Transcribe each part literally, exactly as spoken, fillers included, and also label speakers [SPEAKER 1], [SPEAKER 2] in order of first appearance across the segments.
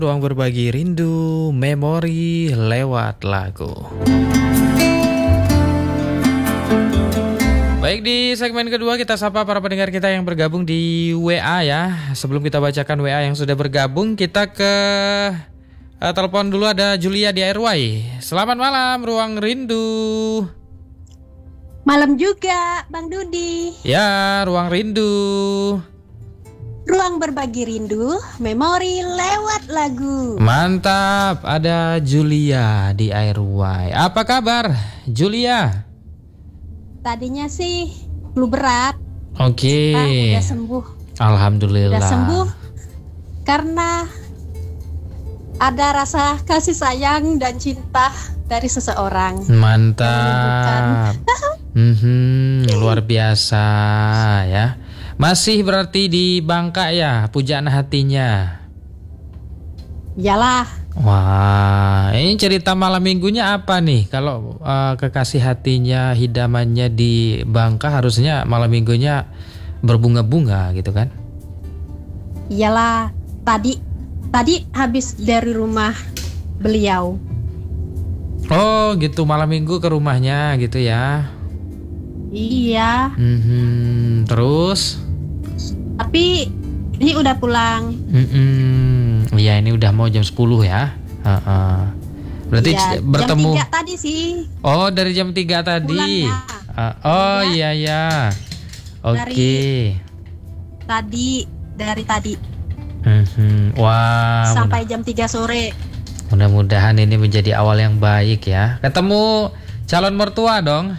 [SPEAKER 1] Ruang berbagi rindu, memori lewat lagu. Baik, di segmen kedua kita sapa para pendengar kita yang bergabung di W A ya. Sebelum kita bacakan W A yang sudah bergabung, kita ke uh, telepon dulu. Ada Julia di R Y. Selamat malam, Ruang Rindu.
[SPEAKER 2] Malam juga, Bang Dudi.
[SPEAKER 1] Ya, Ruang Rindu.
[SPEAKER 2] Ruang berbagi rindu, memori lewat lagu.
[SPEAKER 1] Mantap, ada Julia di R Y. Apa kabar, Julia?
[SPEAKER 2] Tadinya sih flu berat.
[SPEAKER 1] Oke.
[SPEAKER 2] Nah, udah sembuh.
[SPEAKER 1] Alhamdulillah.
[SPEAKER 2] Udah sembuh karena ada rasa kasih sayang dan cinta dari seseorang.
[SPEAKER 1] Mantap. mm-hmm, luar biasa ya. Masih berarti di Bangka ya, pujaan hatinya.
[SPEAKER 2] Iyalah.
[SPEAKER 1] Wah, ini cerita malam minggunya apa nih? Kalau uh, kekasih hatinya, hidamannya di Bangka, harusnya malam minggunya berbunga-bunga gitu kan?
[SPEAKER 2] Iyalah, tadi tadi habis dari rumah beliau.
[SPEAKER 1] Oh gitu, malam minggu ke rumahnya gitu ya?
[SPEAKER 2] Iya.
[SPEAKER 1] Mm-hmm, terus?
[SPEAKER 2] Tapi ini udah pulang.
[SPEAKER 1] Mm-mm. Iya, ini udah mau jam sepuluh ya. Uh-uh. Berarti
[SPEAKER 2] ya,
[SPEAKER 1] bertemu
[SPEAKER 2] jam tiga tadi sih.
[SPEAKER 1] Oh, dari jam tiga tadi. Uh, oh iya iya. Oke. Okay.
[SPEAKER 2] Tadi dari tadi.
[SPEAKER 1] Mm-hmm. Wah.
[SPEAKER 2] Sampai jam tiga sore.
[SPEAKER 1] Mudah-mudahan ini menjadi awal yang baik ya. Ketemu calon mertua dong.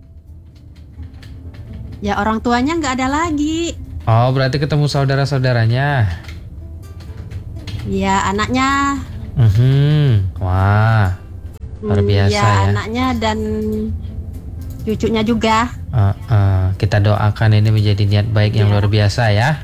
[SPEAKER 2] Ya, orang tuanya nggak ada lagi.
[SPEAKER 1] Oh, berarti ketemu saudara-saudaranya.
[SPEAKER 2] Iya, anaknya.
[SPEAKER 1] Mm-hmm. Wah, luar biasa ya,
[SPEAKER 2] ya. Anaknya dan cucunya juga.
[SPEAKER 1] Uh, uh, kita doakan ini menjadi niat baik yang ya. Luar biasa ya.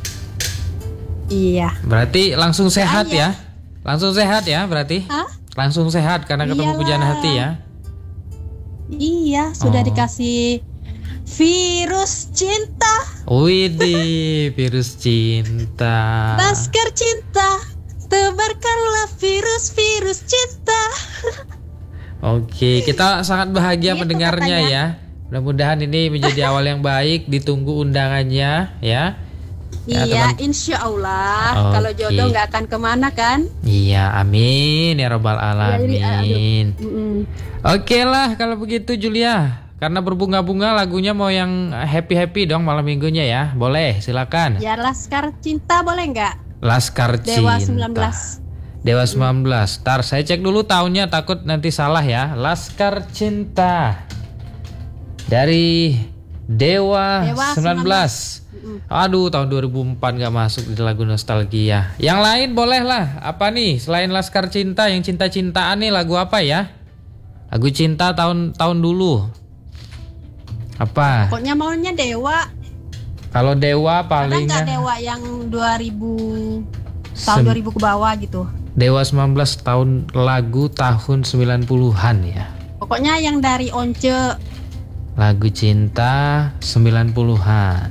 [SPEAKER 2] Iya.
[SPEAKER 1] Berarti langsung sehat ya? Langsung sehat ya berarti?
[SPEAKER 2] Hah?
[SPEAKER 1] Langsung sehat karena ketemu
[SPEAKER 2] Iyalah.
[SPEAKER 1] pujaan hati ya?
[SPEAKER 2] Iya, sudah
[SPEAKER 1] oh.
[SPEAKER 2] dikasih virus cinta.
[SPEAKER 1] Widih, virus cinta.
[SPEAKER 2] Masker cinta, tebarkanlah virus-virus cinta.
[SPEAKER 1] Oke, kita sangat bahagia
[SPEAKER 2] Itu
[SPEAKER 1] mendengarnya
[SPEAKER 2] katanya.
[SPEAKER 1] Ya. Mudah-mudahan ini menjadi awal yang baik. Ditunggu undangannya ya. Ya,
[SPEAKER 2] iya,
[SPEAKER 1] teman.
[SPEAKER 2] insya Allah.
[SPEAKER 1] Oke.
[SPEAKER 2] Kalau jodoh nggak akan kemana kan?
[SPEAKER 1] Iya, amin ya robbal alamin.
[SPEAKER 2] Ya,
[SPEAKER 1] Oke lah kalau begitu Julia. Karena berbunga-bunga lagunya mau yang happy-happy dong malam minggunya ya. Boleh, silakan.
[SPEAKER 2] Ya, Laskar Cinta boleh nggak?
[SPEAKER 1] Laskar
[SPEAKER 2] Dewa
[SPEAKER 1] Cinta.
[SPEAKER 2] sembilan belas.
[SPEAKER 1] Dewa sembilan belas. Tar saya cek dulu tahunnya, takut nanti salah ya. Laskar Cinta dari Dewa,
[SPEAKER 2] Dewa
[SPEAKER 1] sembilan belas. Aduh, tahun dua ribu empat gak masuk di lagu nostalgia. Yang lain boleh lah. Apa nih selain Laskar Cinta, yang cinta-cintaan nih lagu apa ya? Lagu cinta tahun tahun dulu. Apa?
[SPEAKER 2] Pokoknya maunya Dewa.
[SPEAKER 1] Kalau Dewa paling
[SPEAKER 2] Ada nggak Dewa yang dua ribu tahun dua ribu ke bawah gitu?
[SPEAKER 1] Dewa sembilan belas tahun lagu tahun sembilan puluhan ya.
[SPEAKER 2] Pokoknya yang dari Once.
[SPEAKER 1] Lagu cinta sembilan puluhan.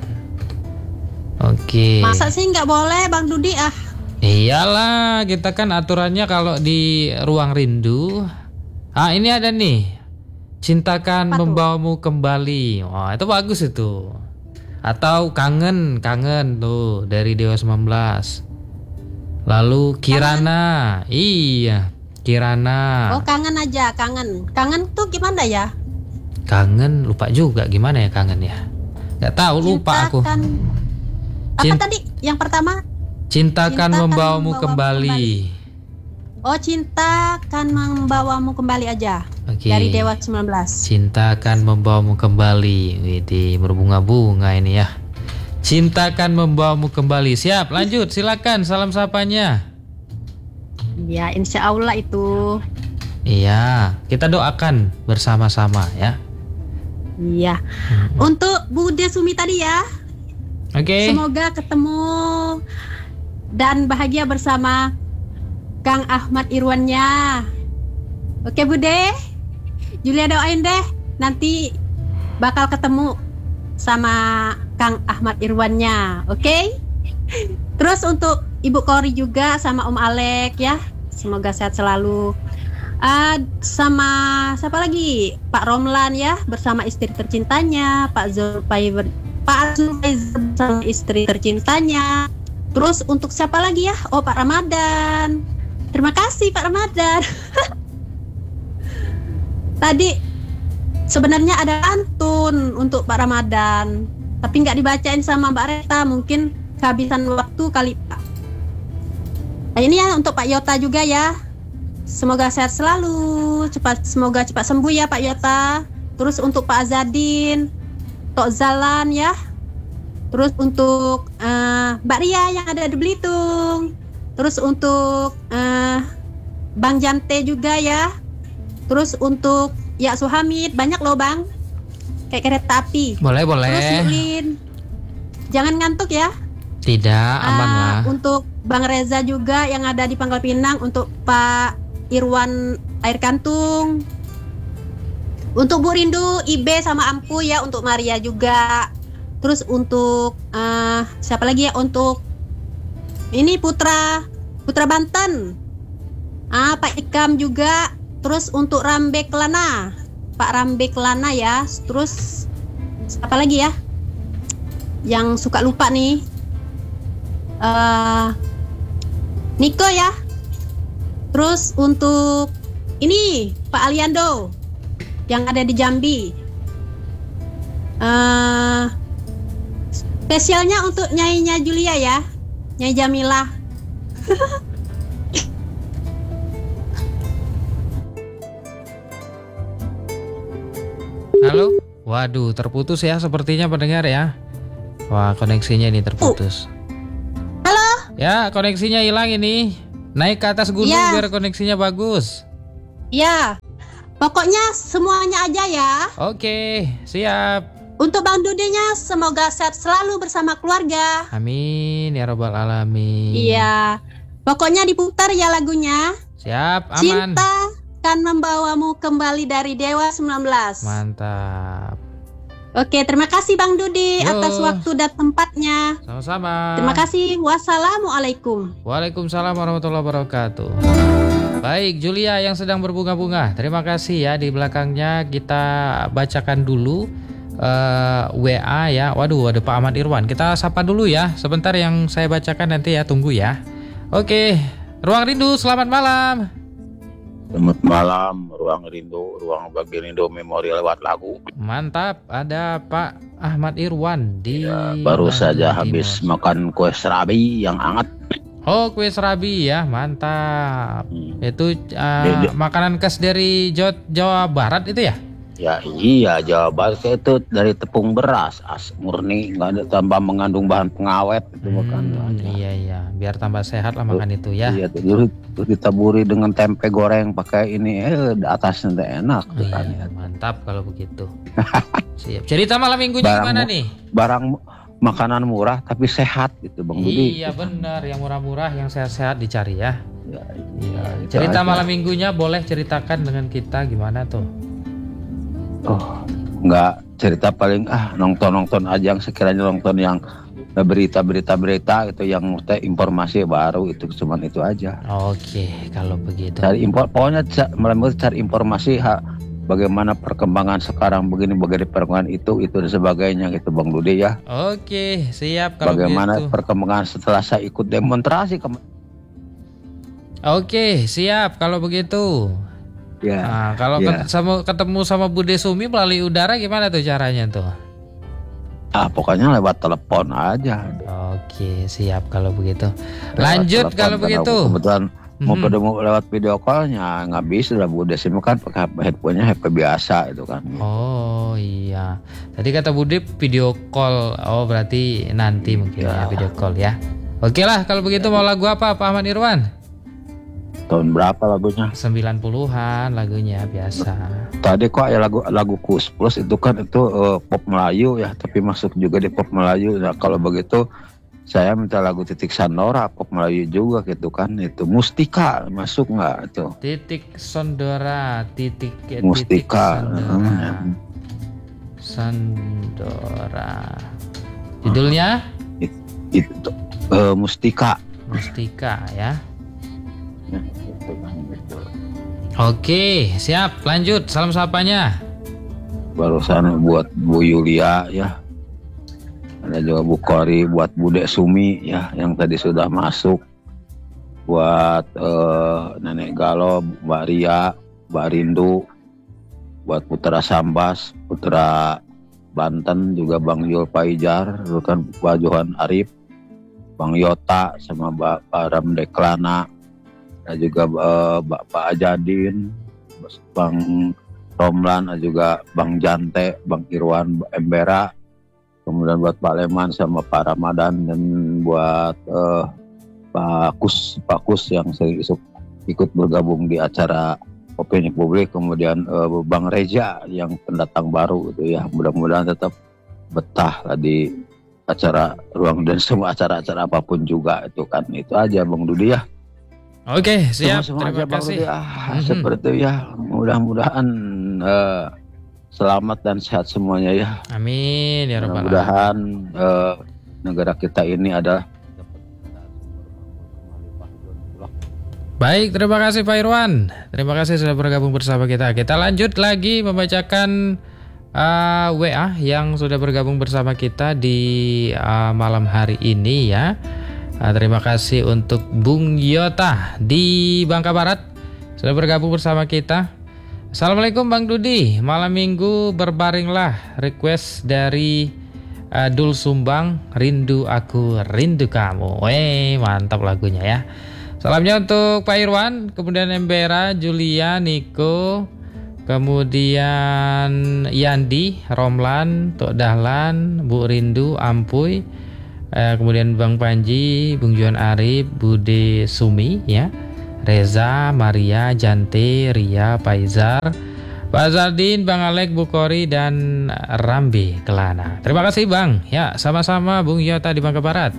[SPEAKER 1] Oke.
[SPEAKER 2] Masa sih nggak boleh Bang Dudi ah?
[SPEAKER 1] Iyalah, kita kan aturannya kalau di Ruang Rindu. Ah, ini ada nih. Cintakan
[SPEAKER 2] Apa
[SPEAKER 1] membawamu kembali. Wah, itu bagus itu. Atau kangen, kangen tuh dari Dewa sembilan belas. Lalu Kirana. Kangen. Iya, Kirana.
[SPEAKER 2] Oh, kangen aja, kangen. Kangen tuh gimana ya?
[SPEAKER 1] Kangen, lupa juga gimana ya kangen ya. Gak tahu, lupa aku.
[SPEAKER 2] Cintakan. Apa
[SPEAKER 1] Cint-
[SPEAKER 2] tadi? Yang pertama?
[SPEAKER 1] Cintakan, Cintakan membawamu, membawamu kembali. kembali.
[SPEAKER 2] Oh, cintakan membawamu kembali aja.
[SPEAKER 1] Okay.
[SPEAKER 2] Dari Dewa sembilan belas.
[SPEAKER 1] Cintakan membawamu kembali. Widih, berbunga-bunga ini ya. Cintakan membawamu kembali. Siap, lanjut, silakan salam sapanya.
[SPEAKER 2] Ya, insya Allah itu.
[SPEAKER 1] Iya, kita doakan bersama-sama ya.
[SPEAKER 2] Iya. Hmm. Untuk Bude Sumi tadi ya.
[SPEAKER 1] Oke. Okay.
[SPEAKER 2] Semoga ketemu dan bahagia bersama Kang Ahmad Irwannya. Oke Bude, Julia doain deh nanti bakal ketemu sama Kang Ahmad Irwannya, oke? Terus untuk Ibu Kori juga sama Om Alek ya. Semoga sehat selalu. Uh, sama siapa lagi? Pak Romlan ya bersama istri tercintanya, Pak Zulfaizer, Pak Zulfaizer bersama istri tercintanya. Terus untuk siapa lagi ya? Oh, Pak Ramadan. Terima kasih Pak Ramadan. Tadi sebenarnya ada pantun untuk Pak Ramadan, tapi nggak dibacain sama Mbak Reta, mungkin kehabisan waktu kali Pak. Nah, ini ya untuk Pak Yota juga ya. Semoga sehat selalu, cepat semoga cepat sembuh ya Pak Yota. Terus untuk Pak Azadin, Tok Zalan ya. Terus untuk uh, Mbak Ria yang ada di Belitung. Terus untuk uh, Bang Jante juga ya. Terus untuk Ya Suhamid, banyak loh Bang. Kayak kereta api.
[SPEAKER 1] Boleh, boleh.
[SPEAKER 2] Terus Yulin, jangan ngantuk ya.
[SPEAKER 1] Tidak, aman
[SPEAKER 2] uh,
[SPEAKER 1] lah.
[SPEAKER 2] Untuk Bang Reza juga yang ada di Pangkal Pinang. Untuk Pak Irwan Air Kantung. Untuk Bu Rindu, Ibe sama Ampu ya. Untuk Maria juga. Terus untuk uh, siapa lagi ya? Untuk ini Putra Putra Banten. Ah, Pak Ikam juga. Terus untuk Rambek Lana, Pak Rambek Lana ya. Terus siapa lagi ya? Yang suka lupa nih. Uh, Niko ya. Terus untuk ini Pak Aliando yang ada di Jambi. Uh, spesialnya untuk Nyainya Julia ya, Nyai Jamilah.
[SPEAKER 1] Halo? Waduh, terputus ya sepertinya pendengar ya. Wah, koneksinya ini terputus.
[SPEAKER 2] Halo?
[SPEAKER 1] Ya, koneksinya hilang ini. Naik ke atas gunung
[SPEAKER 2] ya.
[SPEAKER 1] Biar koneksinya bagus.
[SPEAKER 2] Ya, pokoknya semuanya aja ya.
[SPEAKER 1] Oke, siap.
[SPEAKER 2] Untuk Bang Dudenya, semoga sehat selalu bersama keluarga.
[SPEAKER 1] Amin, ya robbal alamin.
[SPEAKER 2] Iya, pokoknya diputar ya lagunya.
[SPEAKER 1] Siap, aman.
[SPEAKER 2] Cinta kan membawamu kembali dari Dewa sembilan belas.
[SPEAKER 1] Mantap.
[SPEAKER 2] Oke, terima kasih Bang Dudi
[SPEAKER 1] Yo.
[SPEAKER 2] atas waktu dan tempatnya.
[SPEAKER 1] Sama-sama.
[SPEAKER 2] Terima kasih. Wassalamualaikum.
[SPEAKER 1] Waalaikumsalam warahmatullahi wabarakatuh. Baik, Julia yang sedang berbunga-bunga. Terima kasih ya. Di belakangnya kita bacakan dulu uh, W A ya. Waduh, ada Pak Ahmad Irwan. Kita sapa dulu ya. Sebentar yang saya bacakan nanti ya. Tunggu ya. Oke, Ruang Rindu, selamat malam.
[SPEAKER 3] Selamat malam, Ruang Rindu, Ruang Bagi Rindu Memori lewat lagu.
[SPEAKER 1] Mantap, ada Pak Ahmad Irwan di
[SPEAKER 3] Ya, baru saja
[SPEAKER 1] Timur.
[SPEAKER 3] habis makan kue serabi yang hangat.
[SPEAKER 1] Oh, kue serabi ya, mantap.
[SPEAKER 3] Hmm.
[SPEAKER 1] Itu uh,
[SPEAKER 3] Di- di-
[SPEAKER 1] makanan khas dari Jawa, Jawa Barat itu ya?
[SPEAKER 3] Ya iya, Jawa Barat itu dari tepung beras, as murni, nggak ada tambah mengandung bahan pengawet itu makan.
[SPEAKER 1] Hmm, iya iya, biar tambah sehat lah makan itu ya.
[SPEAKER 3] Iya, terus terus ditaburi dengan tempe goreng pakai ini, eh di atasnya teh enak
[SPEAKER 1] Oh,
[SPEAKER 3] tuh kan.
[SPEAKER 1] iya, mantap kalau begitu. Siap. Cerita malam minggunya
[SPEAKER 3] Barang
[SPEAKER 1] gimana
[SPEAKER 3] mu-
[SPEAKER 1] nih?
[SPEAKER 3] Barang makanan murah tapi sehat gitu Bang Budi.
[SPEAKER 1] Iya benar, yang murah-murah, yang sehat-sehat dicari ya.
[SPEAKER 3] Ya,
[SPEAKER 1] Iya.
[SPEAKER 3] itu
[SPEAKER 1] Cerita
[SPEAKER 3] aja.
[SPEAKER 1] malam minggunya boleh ceritakan dengan kita gimana tuh?
[SPEAKER 3] Oh, nggak cerita paling ah nonton-nonton aja yang sekiranya nonton yang berita-berita berita itu yang teh informasi baru itu cuman itu aja.
[SPEAKER 1] Oke, kalau begitu.
[SPEAKER 3] Cari impor, pokoknya ca- malam itu cari informasi ha, bagaimana perkembangan sekarang begini begini perkembangan itu itu dan sebagainya gitu Bang Dudi ya.
[SPEAKER 1] Oke, siap kalau
[SPEAKER 3] Bagaimana
[SPEAKER 1] begitu.
[SPEAKER 3] perkembangan setelah saya ikut demonstrasi kemarin.
[SPEAKER 1] Oke, siap kalau begitu.
[SPEAKER 3] Ya.
[SPEAKER 1] Nah, kalau
[SPEAKER 3] ya.
[SPEAKER 1] ket- sama, ketemu sama Bude Sumi melalui udara gimana tuh caranya tuh?
[SPEAKER 3] Ah pokoknya lewat telepon aja.
[SPEAKER 1] Oke, siap kalau begitu.
[SPEAKER 3] Lewat
[SPEAKER 1] Lanjut
[SPEAKER 3] telepon,
[SPEAKER 1] kalau
[SPEAKER 3] karena
[SPEAKER 1] begitu.
[SPEAKER 3] Kebetulan mau
[SPEAKER 1] Mhm.
[SPEAKER 3] ketemu lewat video callnya nggak bisa lah Bu Desi kan pakai headphone-nya H P biasa itu kan.
[SPEAKER 1] Oh iya. Tadi kata Bude video call. Oh berarti nanti mungkin ya,
[SPEAKER 3] Ya.
[SPEAKER 1] video call ya. Oke lah kalau begitu mau lagu apa Pak Ahmad Irwan?
[SPEAKER 3] Tahun berapa lagunya?
[SPEAKER 1] sembilan puluhan lagunya biasa.
[SPEAKER 3] Tadi kok ya lagu lagu Kus Plus itu kan itu eh, pop Melayu ya, tapi masuk juga di pop Melayu. Nah, kalau begitu saya minta lagu Titik Sandora pop Melayu juga gitu kan. Itu Mustika masuk nggak itu?
[SPEAKER 1] Titik Sondora, titik titik
[SPEAKER 3] Mustika.
[SPEAKER 1] Sondora.
[SPEAKER 3] Hmm.
[SPEAKER 1] Sandora. Judulnya
[SPEAKER 3] Itu eh, Mustika.
[SPEAKER 1] Mustika ya.
[SPEAKER 3] Ya, gitu kan, gitu.
[SPEAKER 1] Oke, siap. Lanjut salam sapanya.
[SPEAKER 3] Barusan buat Bu Yulia ya. Ada juga Bu Kori, buat Bu Dek Sumi ya yang tadi sudah masuk. Buat uh, Nenek Galo, Mbak Ria, Mbak Rindu, buat Putra Sambas, Putra Banten, juga Bang Yul Paijar, kan Pak Johan Arif, Bang Yota, sama Mbak Ram Deklana, dan juga uh, Pak Ajadin, Bang Romlan, dan juga Bang Jante, Bang Irwan Embera, kemudian buat Pak Leman sama Pak Ramadan, dan buat uh, Pak Kus, Pak Kus yang sering ikut bergabung di acara Opini Publik, kemudian uh, Bang Reja yang pendatang baru itu ya, mudah-mudahan tetap betah lah di acara ruang dan semua acara-acara apapun juga itu kan. Itu aja Bang Dudi ya.
[SPEAKER 1] Oke, siap.
[SPEAKER 3] Semua-semua
[SPEAKER 1] Terima
[SPEAKER 3] aja, Bang
[SPEAKER 1] kasih.
[SPEAKER 3] Dudi, ah,
[SPEAKER 1] Mm-hmm.
[SPEAKER 3] seperti itu ya. Mudah-mudahan uh, selamat dan sehat semuanya ya.
[SPEAKER 1] Amin ya rabbal alamin.
[SPEAKER 3] Mudah-mudahan uh, negara kita ini adalah.
[SPEAKER 1] Baik, terima kasih Pak Irwan. Terima kasih sudah bergabung bersama kita. Kita lanjut lagi membacakan uh, W A yang sudah bergabung bersama kita di uh, malam hari ini ya. Uh, terima kasih untuk Bung Yota di Bangka Barat sudah bergabung bersama kita. Assalamualaikum Bang Dudi. Malam minggu berbaringlah, request dari uh, Dul Sumbang, Rindu Aku Rindu Kamu. Weh, mantap lagunya ya. Salamnya untuk Pak Irwan, kemudian Embera, Julia, Niko, kemudian Yandi, Romlan, Tok Dahlan, Bu Rindu, Ampuy, eh, kemudian Bang Panji, Bung Juan Arif, Bude Sumi, ya, Reza, Maria, Jante, Ria, Paizar, Pak Zardin, Bang Alek, Bu Kori, dan Rambi Kelana. Terima kasih Bang. Ya, sama-sama Bung Yota di Bangka Barat.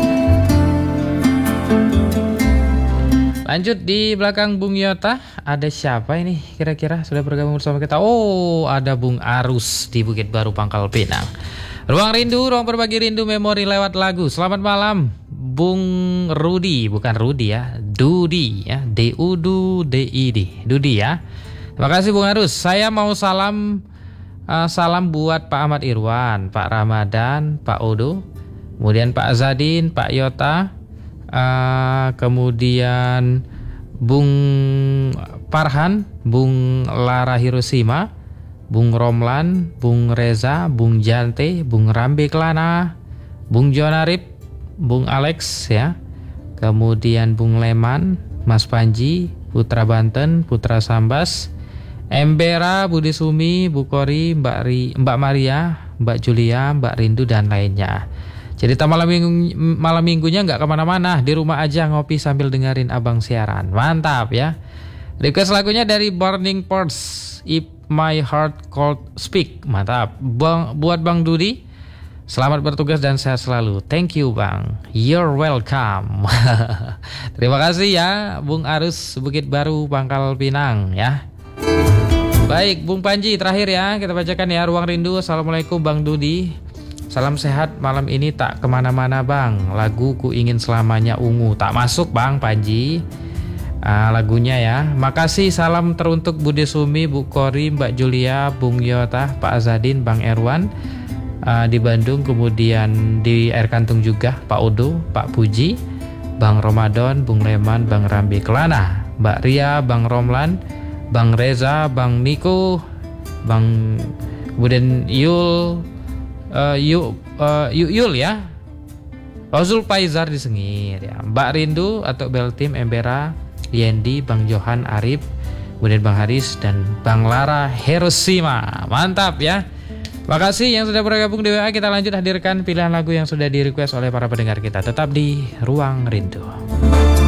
[SPEAKER 1] Lanjut di belakang Bung Yota, ada siapa ini kira-kira sudah bergabung bersama kita? Oh, ada Bung Arus di Bukit Baru Pangkal Pinang. Ruang rindu, ruang berbagi rindu memori lewat lagu. Selamat malam Bung Rudi, bukan Rudi ya, Dudi ya, D U D U D I D, Dudi ya. Terima kasih Bung Arus. Saya mau salam uh, salam buat Pak Ahmad Irwan, Pak Ramadan, Pak Odo, kemudian Pak Zadin, Pak Yota. Uh, kemudian Bung Parhan, Bung Lara Hiroshima, Bung Romlan, Bung Reza, Bung Jante, Bung Rambe Kelana, Bung Jonarip, Bung Alex ya, kemudian Bung Leman, Mas Panji, Putra Banten, Putra Sambas, Embera, Budi Sumi, Bu Kori, Mbak, Ri, Mbak Maria, Mbak Julia, Mbak Rindu, dan lainnya. Cerita malam minggu, malam minggunya nggak kemana-mana, di rumah aja ngopi sambil dengerin abang siaran. Mantap ya. Request lagunya dari Burning Ports, If My Heart Could Speak. Mantap. Bang, buat Bang Dudi, selamat bertugas dan sehat selalu. Thank you Bang. You're welcome. Terima kasih ya Bung Arus Bukit Baru Pangkal Pinang ya. Baik Bung Panji terakhir ya, kita bacakan ya Ruang Rindu. Assalamualaikum Bang Dudi. Salam sehat malam ini, tak kemana-mana Bang. Lagu Ku Ingin Selamanya Ungu tak masuk Bang Panji, uh, lagunya ya. Makasih, salam teruntuk Bude Sumi, Bu Kori, Mbak Julia, Bung Yota, Pak Azadin, Bang Erwan uh, di Bandung. Kemudian di Air Kantung juga Pak Odo, Pak Puji, Bang Ramadan, Bung Leman, Bang Rambi Kelana, Mbak Ria, Bang Romlan, Bang Reza, Bang Niko, Bang kemudian Yul, Uh, yuk, uh, yuk Yul ya, Ozul Paizar di Sengir ya, Mbak Rindu atau Beltim, Embera, Yendi, Bang Johan Arif, kemudian Bang Haris dan Bang Lara Hiroshima. Mantap ya. Makasih yang sudah bergabung di W A. Kita lanjut hadirkan pilihan lagu yang sudah di request oleh para pendengar kita. Tetap di Ruang Rindu.